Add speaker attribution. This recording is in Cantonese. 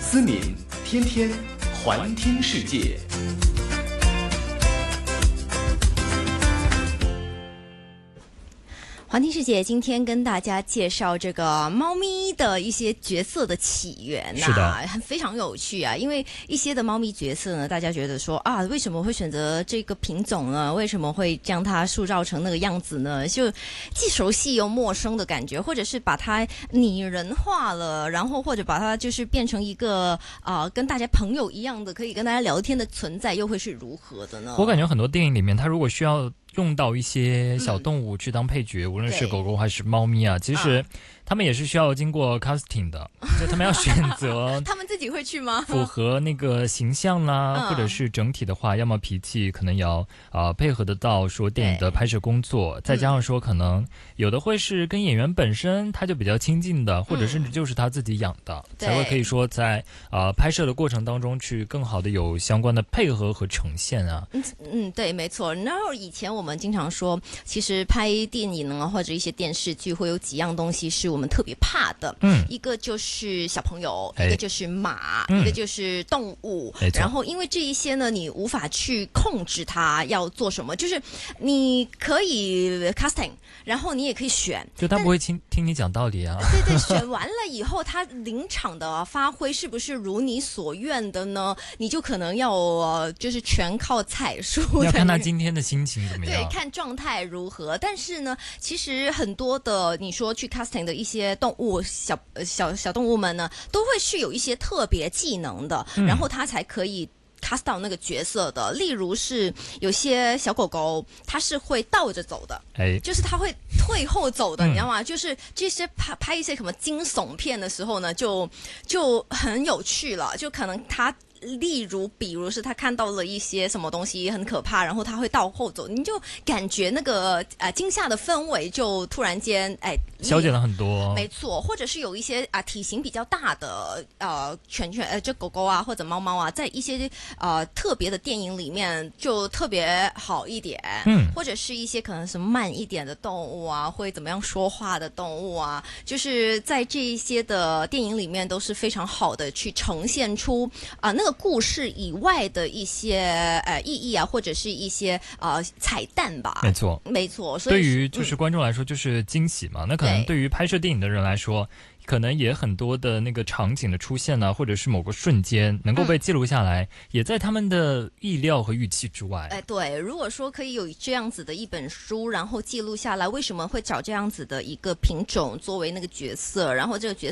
Speaker 1: 思敏天天环听世界。
Speaker 2: 环听世界今天跟大家介绍这个猫咪的一些角色的起源
Speaker 3: 是的，
Speaker 2: 非常有趣啊。因为一些的猫咪角色呢，大家觉得说啊，为什么会选择这个品种呢？为什么会将它塑造成那个样子呢？就既熟悉又陌生的感觉，或者是把它拟人化了，然后或者把它就是变成一个跟大家朋友一样的可以跟大家聊天的存在，又会是如何的呢？
Speaker 3: 我感觉很多电影里面，它如果需要用到一些小动物去当配角，无论是狗狗还是猫咪啊，其实他们也是需要经过 casting 的，就他们要选择
Speaker 2: 他们自己会去吗？
Speaker 3: 符合那个形象啦，或者是整体的话，要么脾气可能要配合得到说电影的拍摄工作，再加上说可能有的会是跟演员本身他就比较亲近的，或者甚至就是他自己养的，才会可以说在拍摄的过程当中去更好的有相关的配合和呈现啊。
Speaker 2: 对，没错。然后以前我们经常说，其实拍电影啊或者一些电视剧会有几样东西是我们特别怕的，一个就是小朋友，一个就是马，一个就是动物。然后因为这一些呢，你无法去控制它要做什么，就是你可以 casting， 然后你也可以选，
Speaker 3: 就他不会听你讲道理啊。
Speaker 2: 对，选完了以后，他临场的发挥是不是如你所愿的呢？你就可能要就是全靠彩数，
Speaker 3: 要看他今天的心情怎么样，
Speaker 2: 对，看状态如何。但是呢，其实很多的你说去 casting 的一些动物，小动物们呢，都会是有一些特别技能的，然后他才可以cast 到那个角色的。例如是有些小狗狗，它是会倒着走的，就是它会退后走的，你知道吗？就是这些拍一些什么惊悚片的时候呢，就很有趣了，就可能它。比如是他看到了一些什么东西很可怕，然后他会倒后走，你就感觉那个惊吓的氛围就突然间
Speaker 3: 消减了很多。
Speaker 2: 没错，或者是有一些体型比较大的犬就狗狗啊或者猫猫啊，在一些特别的电影里面就特别好一点，或者是一些可能什么慢一点的动物啊，会怎么样说话的动物啊，就是在这一些的电影里面都是非常好的去呈现出那个故事以外的一些意义啊，或者是一些彩蛋吧。没错。所以
Speaker 3: 对于就是观众来说就是惊喜嘛，那可能对于拍摄电影的人来说，可能也很多的那个场景的出现呢，或者是某个瞬间能够被记录下来，也在他们的意料和预期之外。
Speaker 2: 对，如果说可以有这样子的一本书，然后记录下来，为什么会找这样子的一个品种作为那个角色，然后这个角色